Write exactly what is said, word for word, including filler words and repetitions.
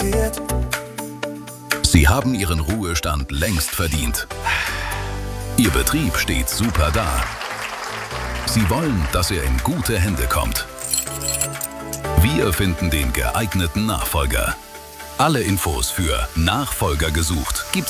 garantiert. Sie haben Ihren Ruhestand längst verdient. Ihr Betrieb steht super da. Sie wollen, dass er in gute Hände kommt. Wir finden den geeigneten Nachfolger. Alle Infos für Nachfolger gesucht gibt's